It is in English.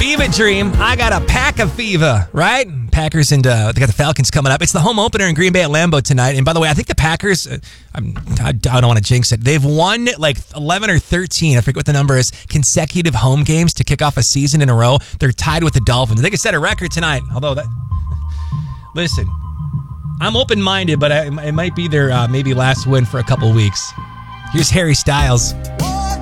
Fever Dream. I got a pack of fever, right? Packers and they got the Falcons coming up. It's the home opener in Green Bay at Lambeau tonight. And by the way, I think the Packers, I don't want to jinx it. They've won like 11 or 13, I forget what the number is, consecutive home games to kick off a season in a row. They're tied with the Dolphins. They could set a record tonight. Although that, listen, I'm open-minded, but it might be their maybe last win for a couple weeks. Here's Harry Styles.